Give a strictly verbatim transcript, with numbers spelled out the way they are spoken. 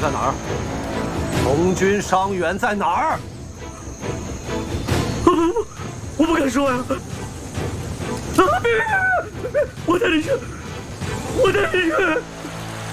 在哪儿？从军伤员在哪儿？ 不不不，我不敢说呀！啊，别！我带你去，我带你去。